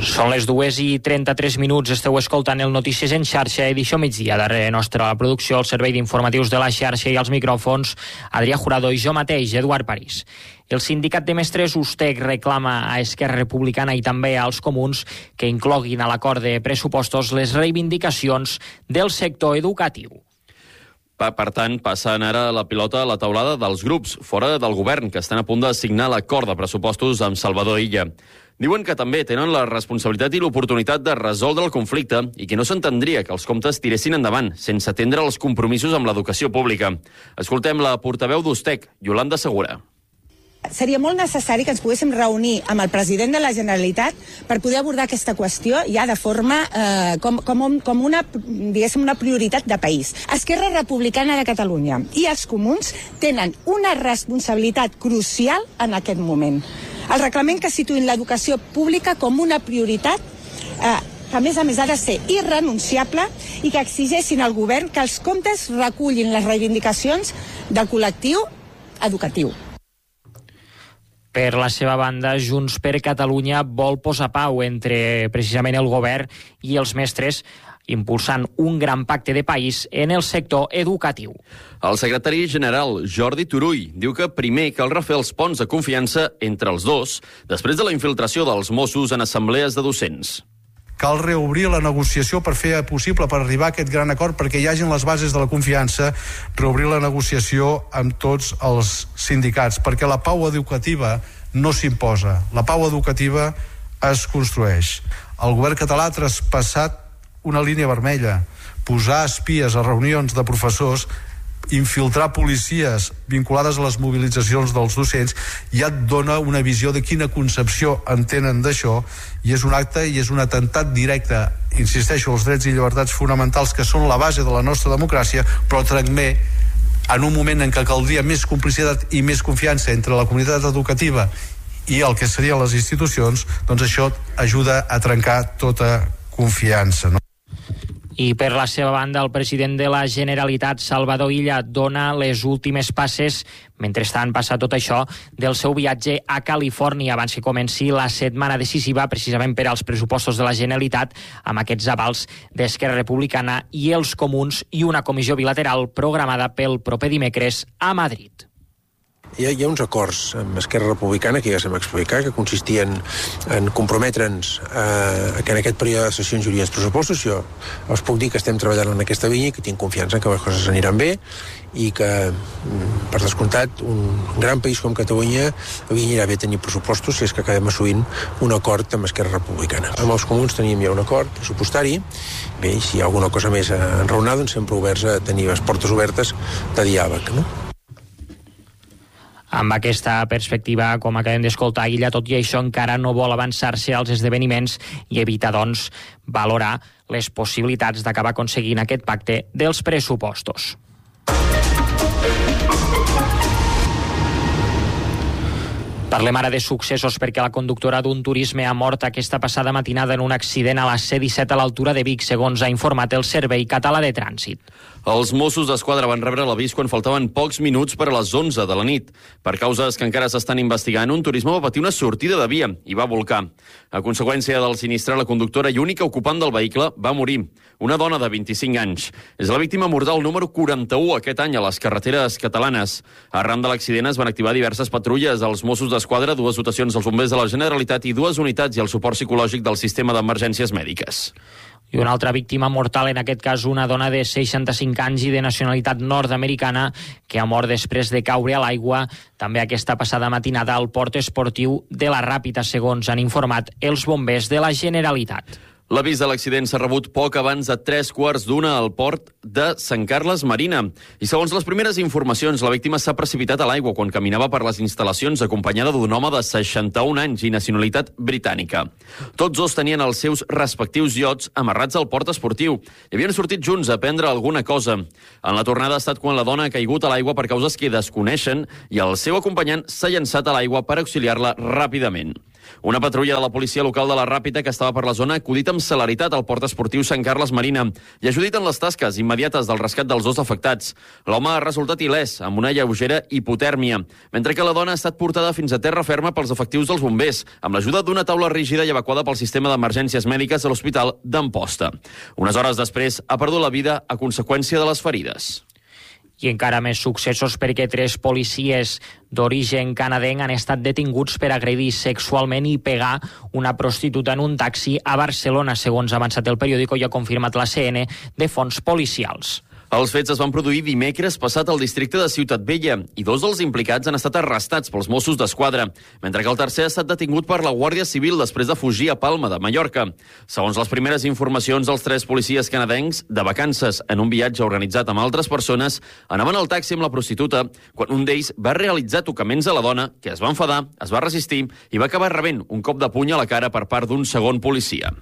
Són les 2:33, esteu escoltant el Notícies en xarxa, edició migdia. Darrere nostra la producció, el servei d'informatius de la xarxa i els micròfons, Adrià Jurado i jo mateix, Eduard París. El sindicat de mestres USTEC reclama a Esquerra Republicana i també als comuns que incloguin a l'acord de pressupostos les reivindicacions del sector educatiu. Per tant, passen ara la pilota a la taulada dels grups fora del govern, que estan a punt de signar l'acord de pressupostos amb Salvador Illa. Diuen que també tenen la responsabilitat i l'oportunitat de resoldre el conflicte i que no s'entendria que els comptes tiressin endavant, sense atendre els compromisos amb l'educació pública. Escoltem la portaveu d'USTEC, Iolanda Segura. Seria molt necessari que ens poguéssim reunir amb el president de la Generalitat per poder abordar aquesta qüestió ja de forma com una, diguéssim, una prioritat de país. Esquerra Republicana de Catalunya i els comuns tenen una responsabilitat crucial en aquest moment. El reglament que situïn l'educació pública com una prioritat que a més ha de ser irrenunciable i que exigeixin al govern que els comptes recullin les reivindicacions del col·lectiu educatiu. Per la seva banda, Junts per Catalunya vol posar pau entre precisament el govern i els mestres, impulsant un gran pacte de país en el sector educatiu. El secretari general, Jordi Turull, diu que primer cal refer els ponts de confiança entre els dos, després de la infiltració dels Mossos en assemblees de docents. Cal reobrir la negociació per fer possible, per arribar a aquest gran acord, perquè hi hagin les bases de la confiança, reobrir la negociació amb tots els sindicats, perquè la pau educativa no s'imposa, la pau educativa es construeix. El govern català ha traspassat una línia vermella, posar espies a reunions de professors, infiltrar policies vinculades a les mobilitzacions dels docents, ja et dona una visió de quina concepció en tenen d'això, i és un acte i és un atemptat directe, insisteixo, als drets i llibertats fonamentals que són la base de la nostra democràcia, però també en un moment en què caldria més complicitat i més confiança entre la comunitat educativa i el que serien les institucions, doncs això ajuda a trencar tota confiança, no? I per la seva banda, el president de la Generalitat, Salvador Illa, dona les últimes passes, mentrestant passa tot això, del seu viatge a Califòrnia abans que comenci la setmana decisiva precisament per als pressupostos de la Generalitat, amb aquests avals d'Esquerra Republicana i els comuns i una comissió bilateral programada pel proper dimecres a Madrid. Hi ha uns acords amb Esquerra Republicana que ja s'hem explicat, que consistien en comprometre'ns que en aquest període de sessions hi hauria els pressupostos. Jo us puc dir que estem treballant en aquesta línia i que tinc confiança en que les coses aniran bé i que, per descomptat, un gran país com Catalunya li anirà bé tenir pressupostos si és que acabem assolint un acord amb Esquerra Republicana. Amb els comuns teníem ja un acord pressupostari. Bé, si hi ha alguna cosa més a enraonar, doncs sempre oberts a tenir les portes obertes de diàleg, no? Amb aquesta perspectiva, com acabem d'escoltar, Illa, tot i això, encara no vol avançar-se als esdeveniments i evita, doncs, valorar les possibilitats d'acabar aconseguint aquest pacte dels pressupostos. Parlem ara de successos perquè la conductora d'un turisme ha mort aquesta passada matinada en un accident a la C-17 a l'altura de Vic, segons ha informat el Servei Català de Trànsit. Els Mossos d'Esquadra van rebre l'avís quan faltaven pocs minuts per a les 11 de la nit. Per causes que encara s'estan investigant, un turisme va patir una sortida de via i va volcar. A conseqüència del sinistre, la conductora i única ocupant del vehicle va morir, una dona de 25 anys. És la víctima mortal número 41 aquest any a les carreteres catalanes. Arran de l'accident es van activar diverses patrulles als Mossos d'Esquadra, 2 dotacions dels bombers de la Generalitat i 2 unitats i el suport psicològic del sistema d'emergències mèdiques. I una altra víctima mortal, en aquest cas una dona de 65 anys i de nacionalitat nord-americana que ha mort després de caure a l'aigua també aquesta passada matinada al port esportiu de la Ràpita, segons han informat els bombers de la Generalitat. L'avís de l'accident s'ha rebut poc abans de 3:15 al port de Sant Carles Marina. I segons les primeres informacions, la víctima s'ha precipitat a l'aigua quan caminava per les instal·lacions acompanyada d'un home de 61 anys i nacionalitat britànica. Tots dos tenien els seus respectius iots amarrats al port esportiu i havien sortit junts a prendre alguna cosa. En la tornada ha estat quan la dona ha caigut a l'aigua per causes que desconeixen i el seu acompanyant s'ha llançat a l'aigua per auxiliar-la ràpidament. Una patrulla de la policia local de la Ràpita que estava per la zona ha acudit amb celeritat al port esportiu Sant Carles Marina i ha ajudit en les tasques immediates del rescat dels dos afectats. L'home ha resultat il·lès, amb una lleugera hipotèrmia, mentre que la dona ha estat portada fins a terra ferma pels efectius dels bombers, amb l'ajuda d'una taula rígida i evacuada pel sistema d'emergències mèdiques a l'Hospital d'Amposta. Unes hores després ha perdut la vida a conseqüència de les ferides. I encara més successos perquè 3 policies d'origen canadenc han estat detinguts per agredir sexualment i pegar una prostituta en un taxi a Barcelona, segons ha avançat el periòdico i ha confirmat la CN de fonts policials. Els fets es van produir dimecres passat al districte de Ciutat Vella i 2 dels implicats han estat arrestats pels Mossos d'Esquadra, mentre que el tercer ha estat detingut per la Guàrdia Civil després de fugir a Palma de Mallorca. Segons les primeres informacions, els 3 policies canadencs, de vacances en un viatge organitzat amb altres persones, anaven al taxi amb la prostituta quan un d'ells va realitzar tocaments a la dona, que es va enfadar, es va resistir i va acabar rebent un cop de puny a la cara per part d'un segon policia.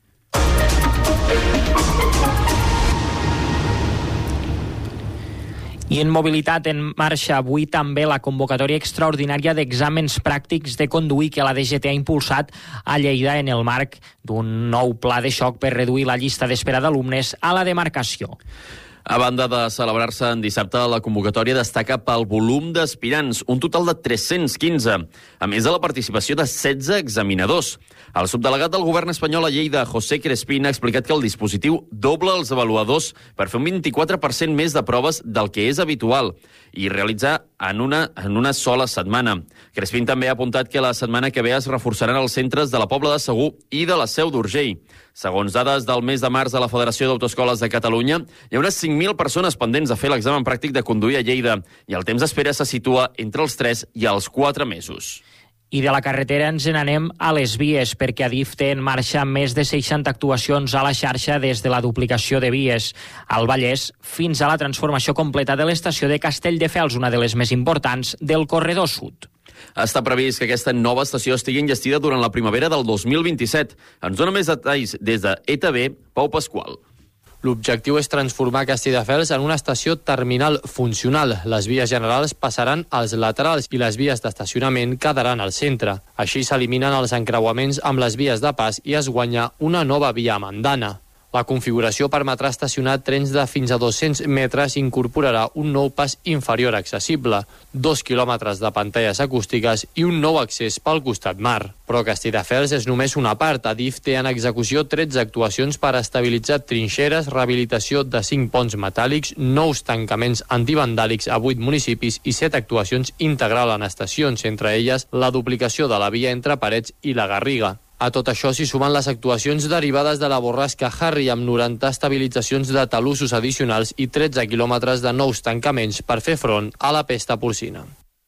I en mobilitat en marxa avui també la convocatòria extraordinària d'exàmens pràctics de conduir que la DGT ha impulsat a Lleida en el marc d'un nou pla de xoc per reduir la llista d'espera d'alumnes a la demarcació. A banda de celebrar-se en dissabte, la convocatòria destaca pel volum d'aspirants, un total de 315, a més de la participació de 16 examinadors. El subdelegat del govern espanyol a Lleida, José Crespín, ha explicat que el dispositiu dobla els avaluadors per fer un 24% més de proves del que és habitual i realitzar en una sola setmana. Crespín també ha apuntat que la setmana que ve es reforçaran els centres de la Pobla de Segur i de la Seu d'Urgell. Segons dades del mes de març de la Federació d'Autoescoles de Catalunya, hi ha unes 5.000 persones pendents de fer l'examen pràctic de conduir a Lleida i el temps d'espera se situa entre els 3 i els 4 mesos. I de la carretera ens n'anem a les vies, perquè Adif té en marxa més de 60 actuacions a la xarxa des de la duplicació de vies al Vallès fins a la transformació completa de l'estació de Castelldefels, una de les més importants del corredor sud. Està previst que aquesta nova estació estigui enllestida durant la primavera del 2027. Ens dona més detalls des de ETV, Pau Pasqual. L'objectiu és transformar Castelldefels en una estació terminal funcional. Les vies generals passaran als laterals i les vies d'estacionament quedaran al centre. Així s'eliminen els encreuaments amb les vies de pas i es guanya una nova via amb andana. La configuració permetrà estacionar trens de fins a 200 metres i incorporarà un nou pas inferior accessible, 2 quilòmetres de pantalles acústiques i un nou accés pel costat mar. Però Castelldefels és només una part. Adif té en execució 13 actuacions per estabilitzar trinxeres, rehabilitació de 5 ponts metàl·lics, nous tancaments antivandàlics a 8 municipis i 7 actuacions integral en estacions, entre elles la duplicació de la via entre Parets i la Garriga. A tot això s'hi sumen les actuacions derivades de la borrasca Harry, amb 90 estabilitzacions de talussos addicionals i 13 quilòmetres de nous tancaments per fer front a la pesta porcina.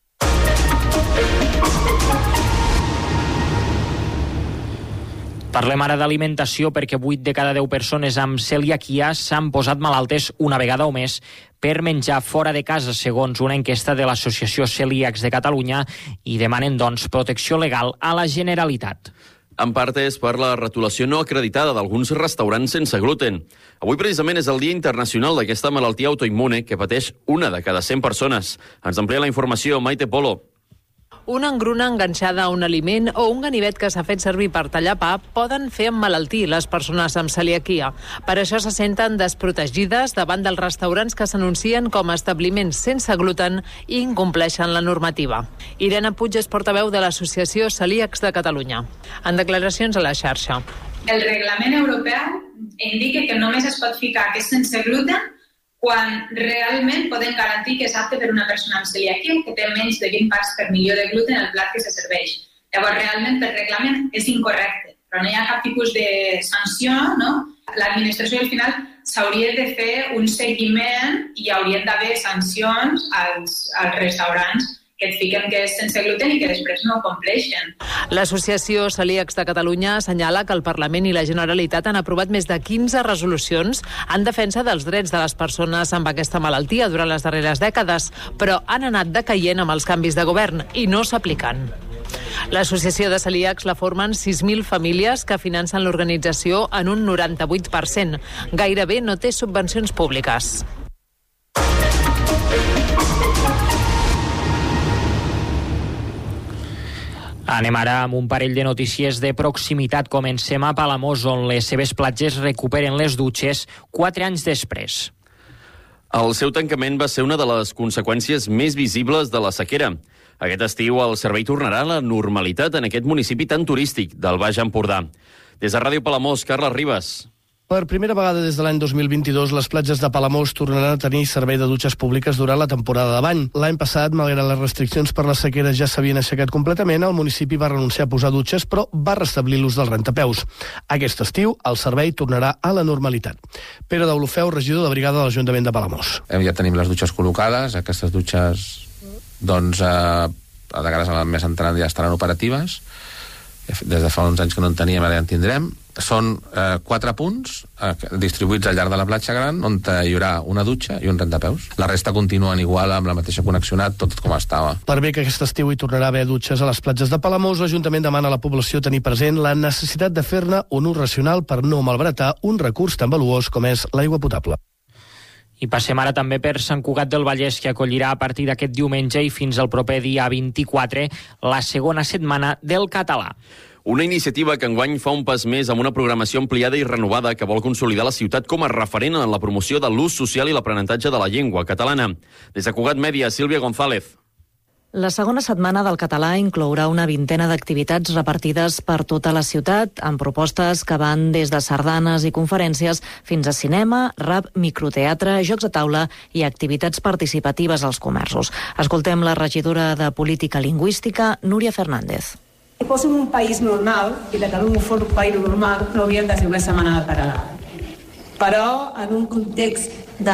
Parlem ara d'alimentació perquè 8 de cada 10 persones amb celiaquia s'han posat malaltes una vegada o més per menjar fora de casa, segons una enquesta de l'Associació Celíacs de Catalunya, i demanen, doncs, protecció legal a la Generalitat. En part és per la retolació no acreditada d'alguns restaurants sense gluten. Avui precisament és el Dia Internacional d'aquesta malaltia autoimmune que pateix una de cada 100 persones. Ens amplia la informació Maite Polo. Una engruna enganxada a un aliment o un ganivet que s'ha fet servir per tallar pa poden fer emmalaltir les persones amb celiaquia. Per això se senten desprotegides davant dels restaurants que s'anuncien com a establiments sense gluten i incompleixen la normativa. Irene Puig és portaveu de l'Associació Celíacs de Catalunya. En declaracions a la xarxa. El reglament europeu indica que només es pot ficar que és sense gluten quan realment podem garantir que és apte per una persona amb celiaquia que té menys de 20 parts per milió de gluten en el plat que se serveix. Llavors, realment, per reglament és incorrecte, però no hi ha cap tipus de sanció, no? L'administració, al final, s'hauria de fer un seguiment i hi haurien d'haver sancions als restaurants que et fiquen que és sense gluten i que després no ho compleixen. L'Associació Celíacs de Catalunya assenyala que el Parlament i la Generalitat han aprovat més de 15 resolucions en defensa dels drets de les persones amb aquesta malaltia durant les darreres dècades, però han anat decaient amb els canvis de govern i no s'apliquen. L'Associació de Celíacs la formen 6.000 famílies que financen l'organització en un 98%. Gairebé no té subvencions públiques. Anem ara amb un parell de notícies de proximitat. Comencem a Palamós, on les seves platges recuperen les dutxes 4 anys després. El seu tancament va ser una de les conseqüències més visibles de la sequera. Aquest estiu el servei tornarà a la normalitat en aquest municipi tan turístic del Baix Empordà. Des de Ràdio Palamós, Carles Ribas. Per primera vegada des de l'any 2022, les platges de Palamós tornaran a tenir servei de dutxes públiques durant la temporada de bany. L'any passat, malgrat les restriccions per la sequera ja s'havien aixecat completament, el municipi va renunciar a posar dutxes, però va restablir l'ús del rentapeus. Aquest estiu, el servei tornarà a la normalitat. Pere Deulofeu, regidor de brigada de l'Ajuntament de Palamós. Ja tenim les dutxes col·locades, aquestes dutxes, doncs, de cares a la més entrant ja estaran operatives. Des de fa uns anys que no en teníem, ara ja en tindrem. Són 4 punts distribuïts al llarg de la platja gran, on hi haurà una dutxa i un rentapeus. La resta continuen igual, amb la mateixa connexionat, tot com estava. Per bé que aquest estiu hi tornarà a haver dutxes a les platges de Palamós, l'Ajuntament demana a la població tenir present la necessitat de fer-ne un ús racional per no malbaratar un recurs tan valuós com és l'aigua potable. I passem ara també per Sant Cugat del Vallès, que acollirà a partir d'aquest diumenge i fins al proper dia 24 la segona setmana del català. Una iniciativa que enguany fa un pas més amb una programació ampliada i renovada que vol consolidar la ciutat com a referent en la promoció de l'ús social i l'aprenentatge de la llengua catalana. Des de Cugat Mèdia, Sílvia González. La segona setmana del català inclourà una vintena d'activitats repartides per tota la ciutat, amb propostes que van des de sardanes i conferències fins a cinema, rap, microteatre, jocs de taula i activitats participatives als comerços. Escoltem la regidora de Política Lingüística, Núria Fernández. Si fóssim un país normal, i Catalunya fos un país normal, no hauríem de ser una setmana del català. Però en un context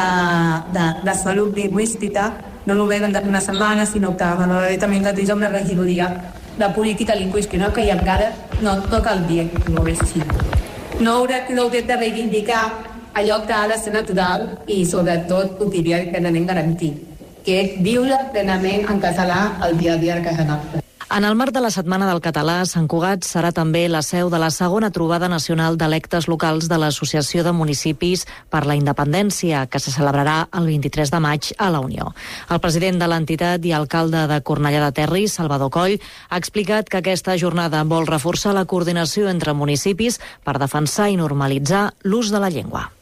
de salut lingüística no només hem de fer una setmana, sinó que malauradament tenim una regidoria de política lingüística, que encara no toca el dia que no és així. No haurem de reivindicar allò que ha de ser natural i sobretot ho diria que anem garantir, que és viure plenament en català el dia a dia que s'ha anat. En el marc de la Setmana del Català, Sant Cugat serà també la seu de la segona trobada nacional d'electes locals de l'Associació de Municipis per la Independència, que se celebrarà el 23 de maig a la Unió. El president de l'entitat i alcalde de Cornellà de Terri, Salvador Coll, ha explicat que aquesta jornada vol reforçar la coordinació entre municipis per defensar i normalitzar l'ús de la llengua.